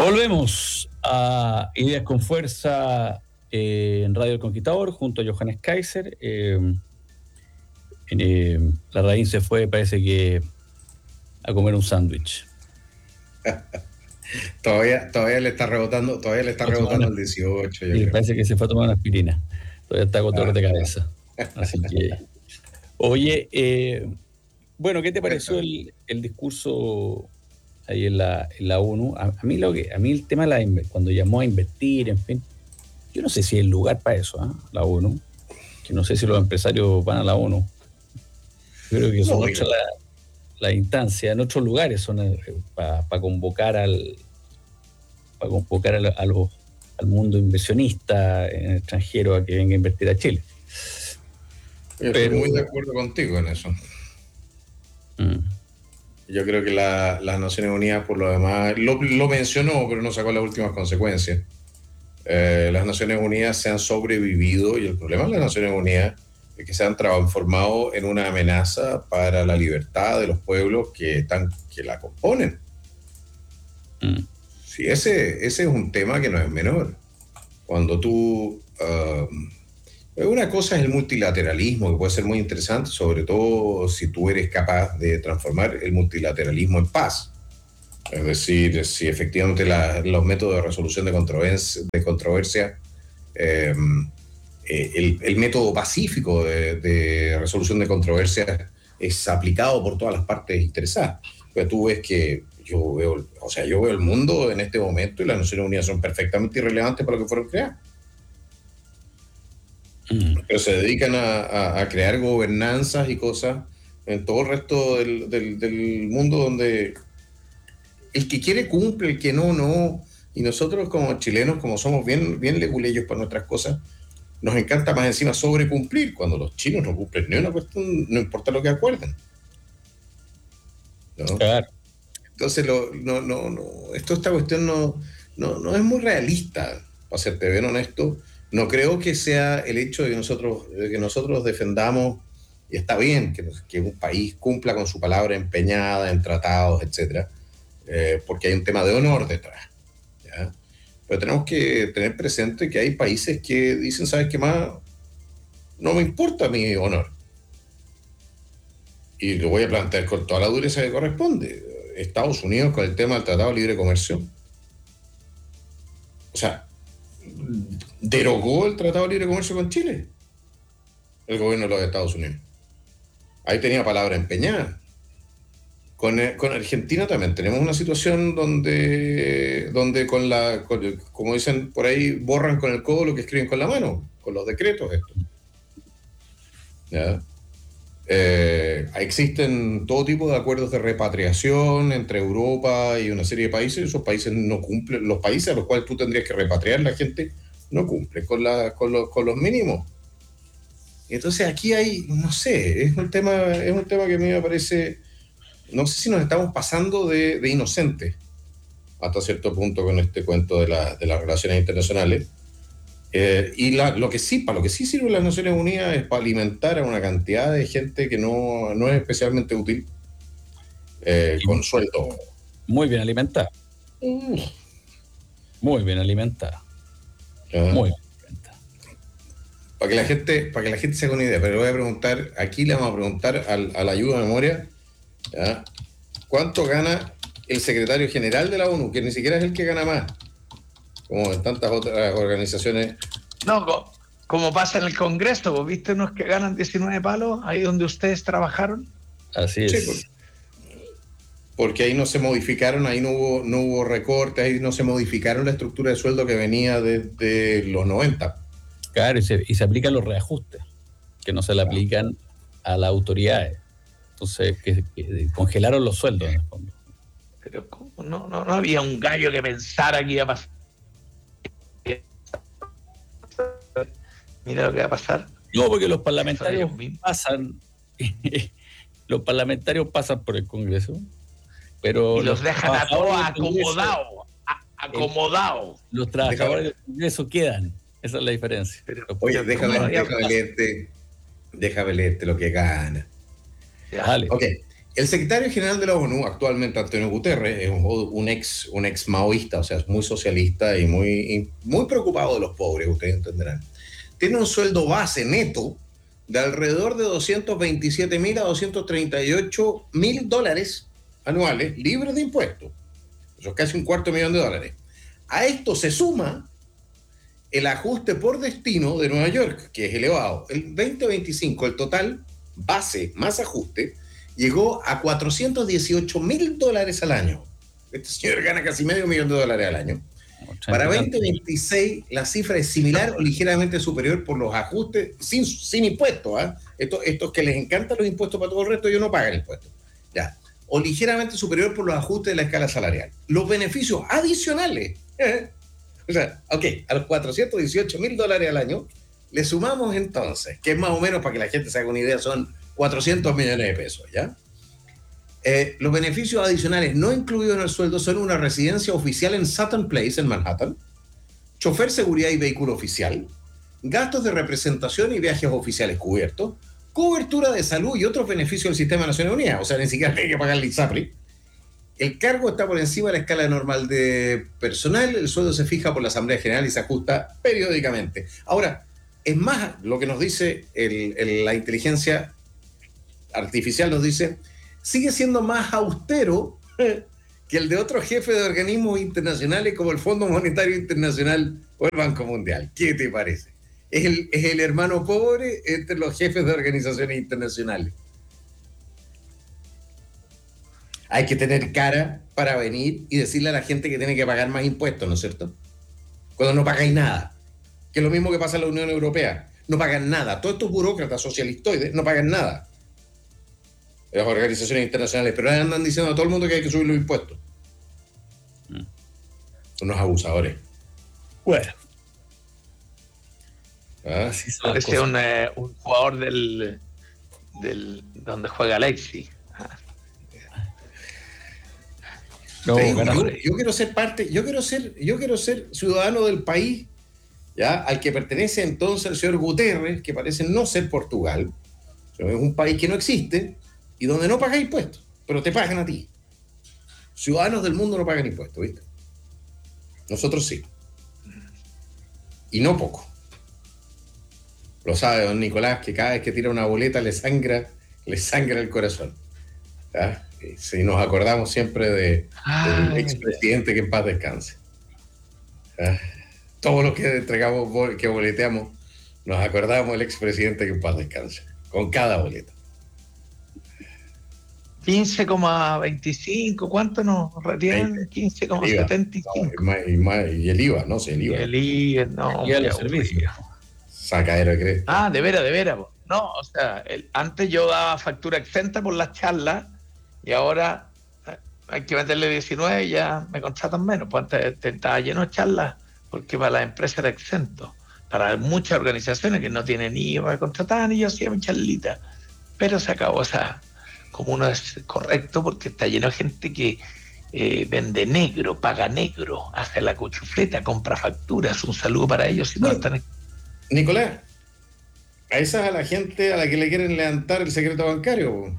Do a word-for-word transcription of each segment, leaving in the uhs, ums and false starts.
Volvemos a Ideas con Fuerza eh, en Radio El Conquistador junto a Johannes Kaiser. Eh, eh, la Raín se fue, parece que a comer un sándwich. todavía, todavía le está rebotando, todavía le está rebotando el dieciocho. Y parece que se fue a tomar una aspirina. Todavía está con dolor de cabeza. Así que, oye, eh, bueno, ¿qué te pareció el, el discurso ahí en la, en la ONU? A, a mí lo que, a mí el tema de la, cuando llamó a invertir, en fin, yo no sé si hay lugar para eso, ¿eh? La ONU, que no sé si los empresarios van a la ONU. Yo creo que son no, otras las la instancias, en otros lugares son eh, para pa convocar al para convocar a, a los, al mundo inversionista en el extranjero a que venga a invertir a Chile. Yo Pero, estoy muy de acuerdo contigo en eso. Mm. Yo creo que la, las Naciones Unidas, por lo demás, lo, lo mencionó, pero no sacó las últimas consecuencias. Eh, las Naciones Unidas se han sobrevivido y el problema de las Naciones Unidas es que se han transformado en una amenaza para la libertad de los pueblos que, están, que la componen. Mm. Sí, ese, ese es un tema que no es menor. Cuando tú... Uh, una cosa es el multilateralismo, que puede ser muy interesante, sobre todo si tú eres capaz de transformar el multilateralismo en paz. Es decir, si efectivamente la, los métodos de resolución de controversia, de controversia eh, eh, el, el método pacífico de, de resolución de controversias es aplicado por todas las partes interesadas. Pero tú ves que yo veo, o sea, yo veo el mundo en este momento y las Naciones Unidas son perfectamente irrelevantes para lo que fueron creadas. Mm. Pero se dedican a, a, a crear gobernanzas y cosas en todo el resto del, del, del mundo donde el que quiere cumple, el que no, no. Y nosotros como chilenos, como somos bien, bien leguleyos para nuestras cosas, nos encanta más encima sobrecumplir. Cuando los chinos no cumplen ni una cuestión, no importa lo que acuerden. ¿No? Claro. Entonces, lo, no, no, no, esto, esta cuestión no, no, no es muy realista, para serte bien honesto. No creo que sea el hecho de que nosotros, de que nosotros defendamos, y está bien que, que un país cumpla con su palabra empeñada en tratados, etcétera, eh, porque hay un tema de honor detrás. ¿Ya? Pero tenemos que tener presente que hay países que dicen, ¿sabes qué más? No me importa mi honor. Y lo voy a plantear con toda la dureza que corresponde. Estados Unidos con el tema del Tratado de Libre Comercio. O sea, derogó el Tratado de Libre Comercio con Chile, el gobierno de los Estados Unidos. Ahí tenía palabra empeñada. Con, con Argentina también tenemos una situación donde, donde con la, con, como dicen por ahí, borran con el codo lo que escriben con la mano, con los decretos estos. ¿Ya? Eh, existen todo tipo de acuerdos de repatriación entre Europa y una serie de países. Esos países no cumplen, los países a los cuales tú tendrías que repatriar la gente no cumplen con, la, con, los, con los mínimos. Entonces aquí hay, no sé, es un tema, es un tema que a mí me parece, no sé si nos estamos pasando de, de inocentes hasta cierto punto con este cuento de, la, de las relaciones internacionales. Eh, y la, lo que sí, para lo que sí sirven las Naciones Unidas es para alimentar a una cantidad de gente que no, no es especialmente útil, eh, con sueldo. Muy bien alimentada. Uh. Muy bien alimentada. Uh. Muy bien alimentada. Para que la gente, para que la gente se haga una idea, pero le voy a preguntar, aquí le vamos a preguntar al, a la ayuda de memoria, ¿ya? ¿Cuánto gana el secretario general de la ONU? Que ni siquiera es el que gana más, como en tantas otras organizaciones. No, co- como pasa en el Congreso, ¿vos viste unos que ganan diecinueve palos ahí donde ustedes trabajaron? Así es. Sí, porque, porque ahí no se modificaron, ahí no hubo, no hubo recortes, ahí no se modificaron la estructura de sueldo que venía desde los noventa. Claro, y se, y se aplican los reajustes, que no se le aplican a las autoridades. Entonces, que, que congelaron los sueldos en el fondo. Pero ¿cómo? No, no, no había un gallo que pensara que iba a pasar. Mira lo que va a pasar. No, porque los parlamentarios pasan, los parlamentarios pasan por el Congreso, pero y los, los dejan a todos acomodados, acomodados. Los trabajadores del Congreso quedan, esa es la diferencia. Pero, oye, déjame, déjame leerte, déjame leerte lo que gana. Dale. Ok, El secretario general de la ONU, actualmente Antonio Guterres, es un, un, ex, un ex maoísta, o sea, es muy socialista y muy, muy preocupado de los pobres, ustedes entenderán. Tiene un sueldo base neto de alrededor de doscientos veintisiete mil a doscientos treinta y ocho mil dólares anuales, libres de impuestos. Eso es casi un cuarto de millón de dólares. A esto se suma el ajuste por destino de Nueva York, que es elevado. El veinte veinticinco, el total base más ajuste, llegó a cuatrocientos dieciocho mil dólares al año. Este señor gana casi medio millón de dólares al año. Para veinte veintiséis la cifra es similar o ligeramente superior por los ajustes sin, sin impuestos. ¿eh? Estos, estos que les encantan los impuestos para todo el resto, ellos no pagan impuestos. Ya. O ligeramente superior por los ajustes de la escala salarial. Los beneficios adicionales, ¿eh? o sea, ok, a los cuatrocientos dieciocho mil dólares al año, le sumamos entonces, que es más o menos, para que la gente se haga una idea, son cuatrocientos millones de pesos, ¿ya? Eh, los beneficios adicionales no incluidos en el sueldo son una residencia oficial en Sutton Place, en Manhattan, chofer, seguridad y vehículo oficial, gastos de representación y viajes oficiales cubiertos, cobertura de salud y otros beneficios del sistema de Naciones Unidas, o sea, ni siquiera hay que pagar el ISAPRE. El cargo está por encima de la escala normal de personal, el sueldo se fija por la Asamblea General y se ajusta periódicamente. Ahora, es más, lo que nos dice el, el, la inteligencia artificial nos dice, sigue siendo más austero que el de otros jefes de organismos internacionales como el Fondo Monetario Internacional o el Banco Mundial. ¿Qué te parece? Es el, es el hermano pobre entre los jefes de organizaciones internacionales. Hay que tener cara para venir y decirle a la gente que tiene que pagar más impuestos, ¿no es cierto? Cuando no pagáis nada. Que es lo mismo que pasa en la Unión Europea. No pagan nada. Todos estos burócratas socialistoides no pagan nada. Las organizaciones internacionales, pero andan diciendo a todo el mundo que hay que subir los impuestos. Mm. Unos abusadores. Bueno. ¿Ah? Parece un, eh, un jugador del, del donde juega Alexis. Ah. No, yo, yo quiero ser parte, yo quiero ser, yo quiero ser ciudadano del país, ya, al que pertenece entonces el señor Guterres, que parece no ser Portugal. Es un país que no existe y donde no paga impuestos, pero te pagan a ti. Ciudadanos del mundo no pagan impuestos, ¿viste? Nosotros sí. Y no poco. Lo sabe don Nicolás, que cada vez que tira una boleta le sangra, le sangra el corazón. ¿Ya? Si nos acordamos siempre de, del expresidente que en paz descanse. ¿Ya? Todos los que entregamos, que boleteamos, nos acordamos del expresidente que en paz descanse, con cada boleta. quince coma veinticinco, ¿cuánto nos retiran? quince coma setenta y cinco. No, y, más, y el I V A, no sé, el I V A. El I V A, no. Y el servicio. Sacadero de crédito. Ah, de veras, de veras. No, o sea, el, antes yo daba factura exenta por las charlas y ahora hay que meterle diecinueve y ya me contratan menos. Pues antes estaba lleno de charlas porque para las empresas era exento. Para muchas organizaciones que no tienen I V A contrataban y yo hacía mi charlita. Pero se acabó esa... como uno es correcto, porque está lleno de gente que eh, vende negro, paga negro, hace la cuchufleta, compra facturas. Un saludo para ellos. Bueno, están... Nicolás, a esa es a la gente a la que le quieren levantar el secreto bancario.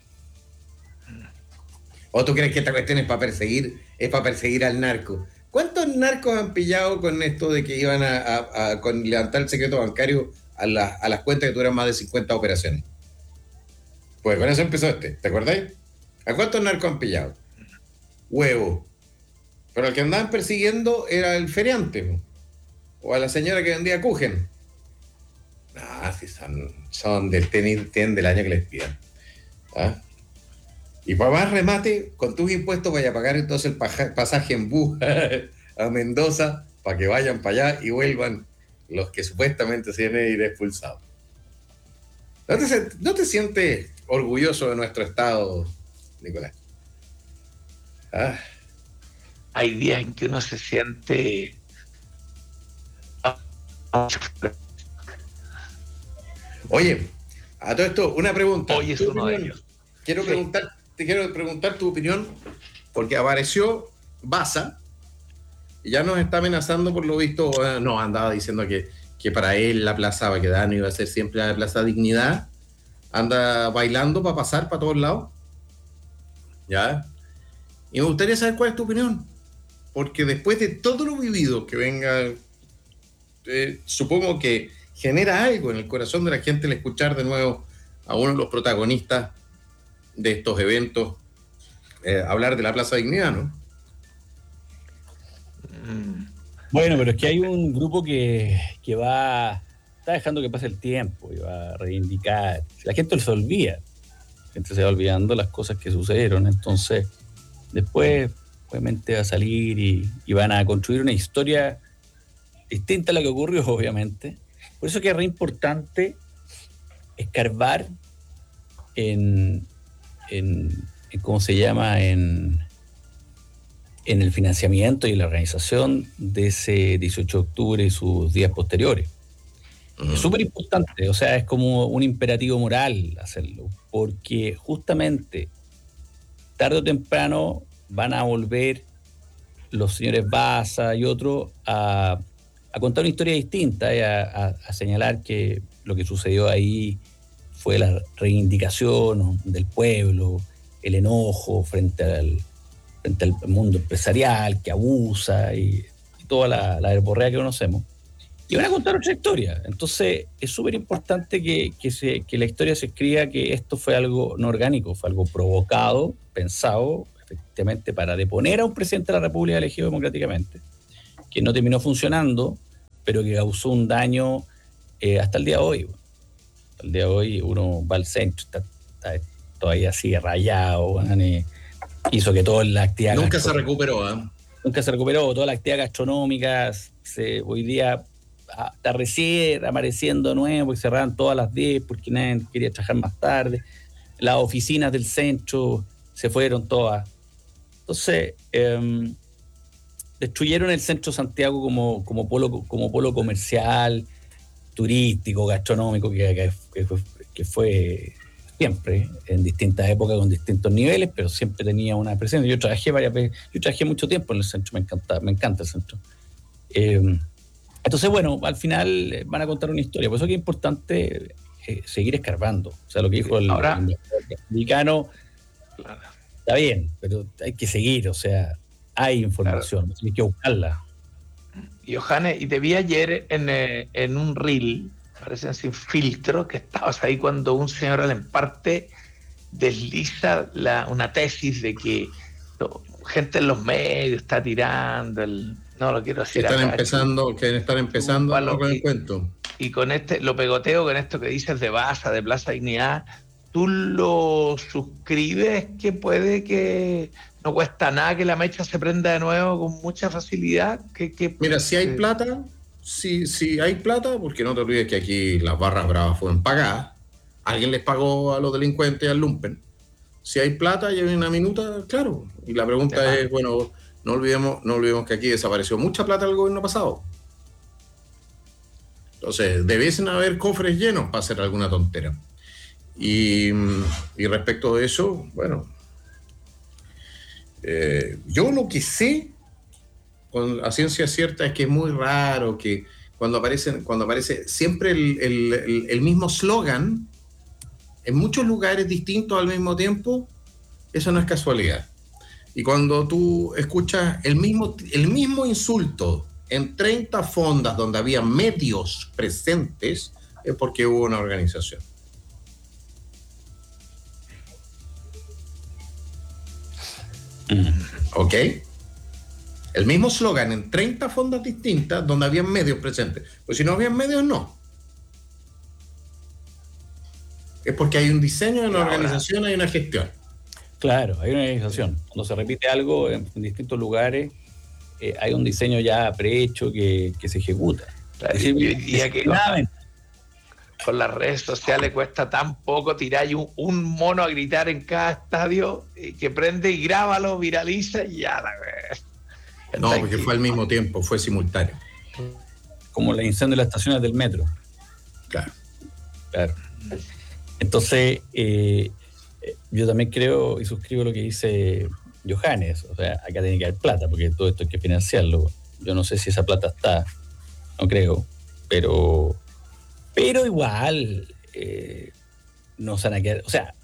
¿O tú crees que esta cuestión es para perseguir, es para perseguir al narco? ¿Cuántos narcos han pillado con esto de que iban a, a, a con levantar el secreto bancario a, la, a las cuentas que tuvieran más de cincuenta operaciones? Pues con eso empezó este, ¿te acordáis? ¿A cuántos narcos han pillado? Huevo. Pero el que andaban persiguiendo era el feriante, o a la señora que vendía Kuchen. Ah, si son, son del tenis, tienen del año que les pidan. ¿Ah? Y para más remate, con tus impuestos vaya a pagar entonces el pasaje en bus a Mendoza para que vayan para allá y vuelvan los que supuestamente se vienen a ir expulsados. ¿No te, no te sientes orgulloso de nuestro Estado, Nicolás? ¿Ah? Hay días en que uno se siente... Oye, a todo esto, una pregunta. Hoy es uno de ellos. Quiero sí. preguntar, te quiero preguntar tu opinión, porque apareció Baza y ya nos está amenazando, por lo visto, eh, no, andaba diciendo que, que para él la plaza Baquedano iba a ser siempre la plaza Dignidad. Anda bailando para pasar para todos lados. ¿ya? Y me gustaría saber cuál es tu opinión, porque después de todo lo vivido que venga, eh, supongo que genera algo en el corazón de la gente el escuchar de nuevo a uno de los protagonistas de estos eventos eh, hablar de la Plaza Dignidad, ¿no? Bueno, pero es que hay un grupo que, que va, está dejando que pase el tiempo y va a reivindicar. La gente se olvida, la gente se va olvidando las cosas que sucedieron, entonces después obviamente va a salir y, y van a construir una historia distinta a la que ocurrió, obviamente. Por eso que es re importante escarbar en, en, en ¿cómo se llama? En, en el financiamiento y la organización de ese dieciocho de octubre y sus días posteriores. Uh-huh. Es súper importante, o sea, es como un imperativo moral hacerlo, porque justamente tarde o temprano van a volver los señores Baza y otros a, a contar una historia distinta y a, a, a señalar que lo que sucedió ahí fue la reivindicación del pueblo, el enojo frente al, frente al mundo empresarial que abusa y, y toda la, la verborrea que conocemos. Y van a contar otra historia. Entonces es súper importante que, que, se, que la historia se escriba que esto fue algo no orgánico, fue algo provocado, pensado efectivamente para deponer a un presidente de la República elegido democráticamente, que no terminó funcionando, pero que causó un daño eh, hasta el día de hoy. Hasta el día de hoy uno va al centro, está, está todavía así rayado, ¿no? Hizo que toda la actividad... Nunca se recuperó, ¿eh? Nunca se recuperó, toda la actividad gastronómica se, hoy día está recién amaneciendo de nuevo, porque cerraban todas las diez porque nadie quería trabajar más tarde. Las oficinas del centro se fueron todas. Entonces, eh, destruyeron el centro de Santiago como, como, polo, como polo comercial, turístico, gastronómico, que, que, que fue siempre, en distintas épocas, con distintos niveles, pero siempre tenía una presencia. Yo trabajé varias veces, yo trabajé mucho tiempo en el centro, me encanta, me encanta el centro. Eh, entonces, bueno, al final van a contar una historia, por eso que es importante eh, seguir escarbando. O sea, lo que dijo el, Ahora, el mexicano, claro, está bien, pero hay que seguir, o sea, hay información, claro, hay que buscarla. Y Johannes, y te vi ayer en, eh, en un reel, parecen sin filtro, que estabas ahí cuando un señor en parte desliza la, una tesis de que no, gente en los medios está tirando, el, no lo quiero decir que están acá, empezando, que están empezando no con el cuento. Y con este, lo pegoteo con esto que dices de Baza, de Plaza Dignidad, ¿tú lo suscribes que puede que no cuesta nada que la mecha se prenda de nuevo con mucha facilidad? ¿Qué, qué, Mira, si hay plata, si, si hay plata, porque no te olvides que aquí las barras bravas fueron pagadas, alguien les pagó a los delincuentes y al lumpen. Si hay plata y hay una minuta, claro. Y la pregunta es, bueno, no olvidemos, no olvidemos que aquí desapareció mucha plata el gobierno pasado. Entonces, debiesen haber cofres llenos para hacer alguna tontera. Y, y respecto de eso, bueno, eh, yo lo que sé con a ciencia cierta es que es muy raro que cuando aparecen, cuando aparece siempre el, el, el, el mismo slogan en muchos lugares distintos al mismo tiempo, eso no es casualidad. Y cuando tú escuchas el mismo, el mismo insulto en treinta fondas donde había medios presentes, es porque hubo una organización. ¿Ok? El mismo slogan en treinta fondas distintas donde había medios presentes. Pues si no había medios, no. Es porque hay un diseño, una organización, hay una gestión. Claro, hay una organización. Cuando se repite algo en, en distintos lugares, eh, hay un diseño ya prehecho que, que se ejecuta. Claro, y, y, y aquí con, con las redes sociales cuesta tan poco tirar un, un mono a gritar en cada estadio eh, que prende y grábalo, viraliza y ya la vez. No, porque fue al mismo tiempo, fue simultáneo. Como el incendio de las estaciones del metro. Claro. Claro. Entonces, eh, yo también creo y suscribo lo que dice Johannes. O sea, acá tiene que haber plata, porque todo esto hay que financiarlo. Yo no sé si esa plata está, no creo, pero, pero igual eh, no se van a quedar. O sea,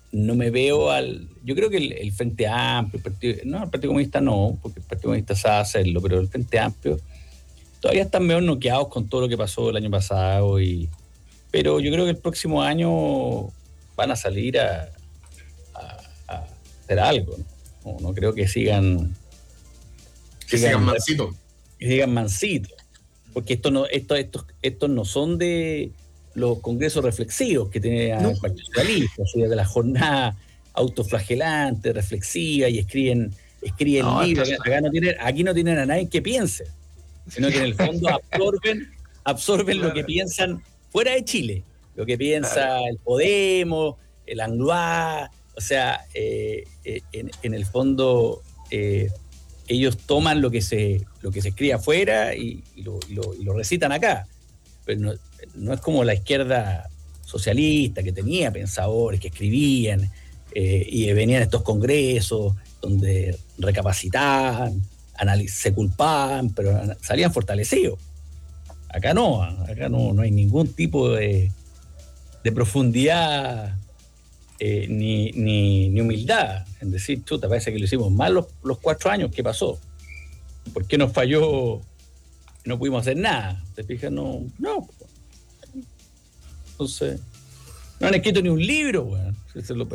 no me veo al... Yo creo que el, el Frente Amplio, el partido, no, el Partido Comunista no, porque el Partido Comunista sabe hacerlo, pero el Frente Amplio todavía están medio noqueados con todo lo que pasó el año pasado, y, pero yo creo que el próximo año van a salir a, a, a hacer algo, ¿no? No, no creo que sigan... Que sigan, sigan mansitos. Que sigan mansitos, porque esto no, esto, estos, estos no son de... los congresos reflexivos que tiene no. el Partido Socialista, o sea, de la jornada autoflagelante, reflexiva, y escriben, escriben no, libros. Acá no tienen, aquí no tienen a nadie que piense, sino que en el fondo absorben, absorben claro. lo que piensan fuera de Chile, lo que piensa claro. el Podemos, el Anglois, o sea, eh, eh, en, en el fondo eh, ellos toman lo que se, lo que se escribe afuera y, y, lo, y, lo, y lo recitan acá. Pero no, no es como la izquierda socialista, que tenía pensadores que escribían eh, y venían a estos congresos donde recapacitaban, se culpaban, pero salían fortalecidos. Acá no, acá no, no hay ningún tipo de, de profundidad eh, ni, ni, ni humildad en decir, chuta, parece que lo hicimos mal los, los cuatro años, ¿qué pasó? ¿Por qué nos falló? No pudimos hacer nada. ¿Te fijas? No, no. Entonces, no han escrito ni un libro, weón. Eso, lo...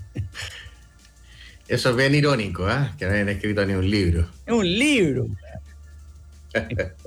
Eso es bien irónico, ¿eh? Que no hayan escrito ni un libro. Es un libro, weón.